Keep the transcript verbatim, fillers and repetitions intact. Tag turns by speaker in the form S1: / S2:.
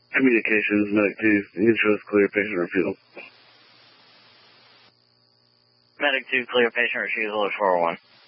S1: Communications, Medic two, you show us clear patient refusal.
S2: Medic two, clear patient refusal at four oh one.